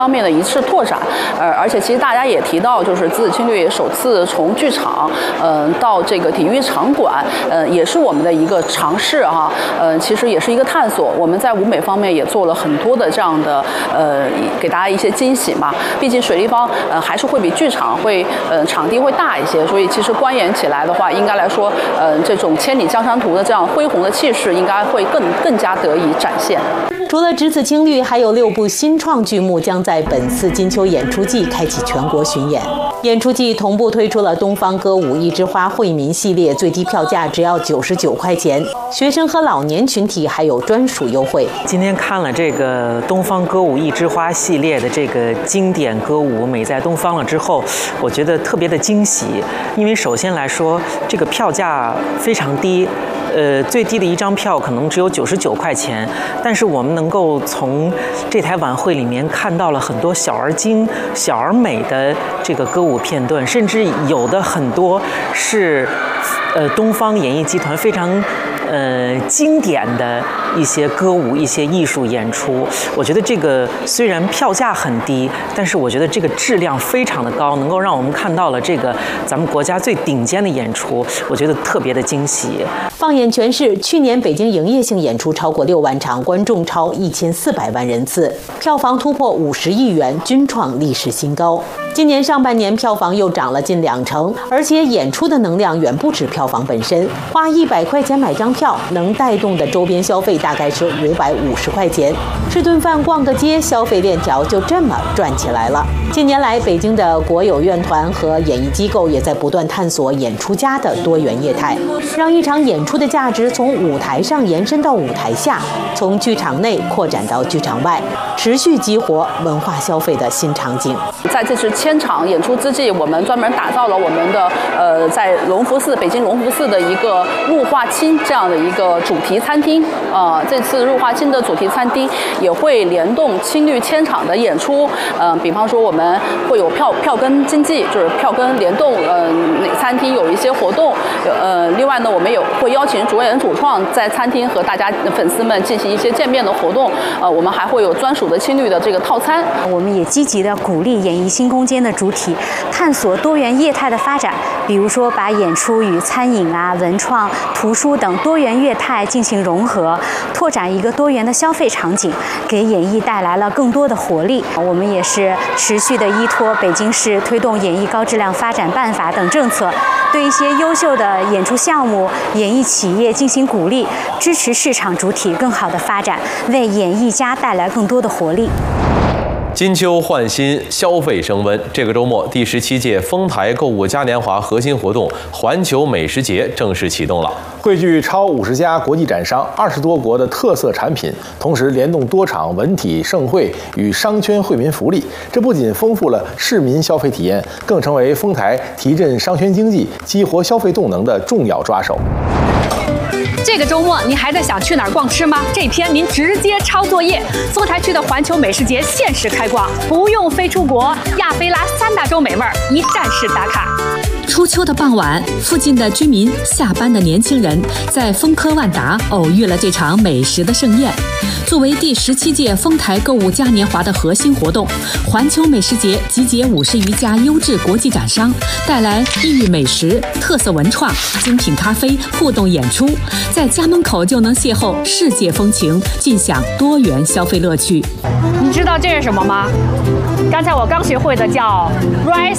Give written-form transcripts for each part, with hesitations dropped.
方面的一次拓展，而且其实大家也提到，就是子侵略首次从剧场，到这个体育场馆，也是我们的一个尝试哈，其实也是一个探索。我们在舞美方面也做了很多的这样的，给大家一些惊喜嘛。毕竟水立方，还是会比剧场会，场地会大一些，所以其实观演起来的话，应该来说，这种千里江山图的这样恢宏的气势，应该会更加得以展现。 除了只此青绿，还有6部新创剧目将在本次金秋演出季开启全国巡演。演出季同步推出了东方歌舞一枝花惠民系列，最低票价只要99块钱，学生和老年群体还有专属优惠。 今天看了这个东方歌舞一枝花系列的这个经典歌舞《美在东方》了之后，我觉得特别的惊喜，因为首先来说，这个票价非常低。最低的一张票可能只有99块钱，但是我们能够从这台晚会里面看到了很多小而精、小而美的这个歌舞片段，甚至有的很多是东方演艺集团非常经典的一些歌舞、一些艺术演出。我觉得这个虽然票价很低，但是我觉得这个质量非常的高，能够让我们看到了这个咱们国家最顶尖的演出，我觉得特别的惊喜。 放眼全市，去年北京营业性演出超过6万场，观众超1400万人次，票房突破50亿元，均创历史新高。今年上半年票房又涨了近2成，而且演出的能量远不止票房本身，花100块钱买张票，能带动的周边消费大概是550块钱，吃顿饭、逛个街，消费链条就这么转起来了。近年来，北京的国有院团和演艺机构也在不断探索演出家的多元业态，让一场演出的价值从舞台上延伸到舞台下，从剧场内扩展到剧场外，持续激活文化消费的新场景。 在这次1000场演出之际，我们专门打造了我们的在隆福寺北京隆福寺的一个入化清这样的一个主题餐厅。这次入化清的主题餐厅也会联动青绿1000场的演出。比方说我们会有票根经济，就是票根联动，餐厅有一些活动。另外呢，我们也会邀请主演主创在餐厅和大家粉丝们进行一些见面的活动。我们还会有专属的青绿的这个套餐。 我们也积极的鼓励演艺新空间的主体探索多元业态的发展，比如说把演出与餐饮文创、图书等多元业态进行融合，拓展一个多元的消费场景，给演艺带来了更多的活力。我们也是持续的依托北京市推动演艺高质量发展办法等政策，对一些优秀的演出项目、演艺企业进行鼓励，支持市场主体更好的发展，为演艺家带来更多的活力。 金秋换新，消费升温。这个周末，第17届丰台购物嘉年华核心活动——环球美食节正式启动了。 汇聚超50家国际展商、20多国的特色产品，同时联动多场文体盛会与商圈惠民福利。这不仅丰富了市民消费体验，更成为丰台提振商圈经济、激活消费动能的重要抓手。 这个周末您还在想去哪儿逛吃吗？这天您直接抄作业，丰台区的环球美食节限时开逛，不用飞出国，亚非拉3大洲美味一站式打卡。 初秋的傍晚，附近的居民、下班的年轻人在丰科万达偶遇了这场美食的盛宴。作为第17届丰台购物嘉年华的核心活动，环球美食节集结50余家优质国际展商，带来异域美食、特色文创、精品咖啡、互动演出，在家门口就能邂逅世界风情，尽享多元消费乐趣。 你知道这是什么吗？刚才我刚学会的叫 rice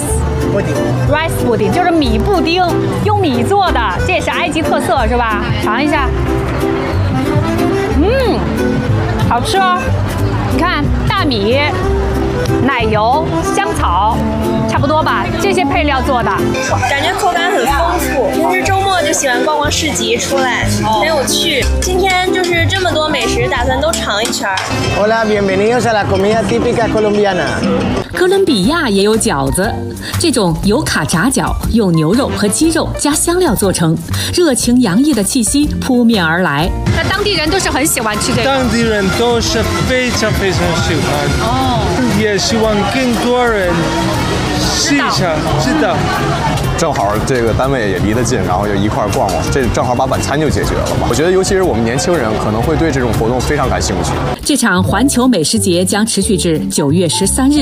pudding， 就是米布丁，用米做的，这也是埃及特色，是吧？尝一下，好吃哦。你看，大米、奶油、香草，差不多吧？这些配料做的， 感觉口感很丰富。平时周末就喜欢逛逛市集出来，很有趣。今天就是这么多美食，打算都尝一圈。 Hola, bienvenidos a la comida típica colombiana。 哥伦比亚也有饺子，这种油卡炸饺用牛肉和鸡肉加香料做成，热情洋溢的气息扑面而来。 那当地人都是很喜欢吃这个。 当地人都是非常喜欢。也希望更多人试一下，是的。正好这个单位也离得近，然后就一块逛逛，这正好把晚餐就解决了嘛。我觉得尤其是我们年轻人可能会对这种活动非常感兴趣。 这场环球美食节将持续至9月13日。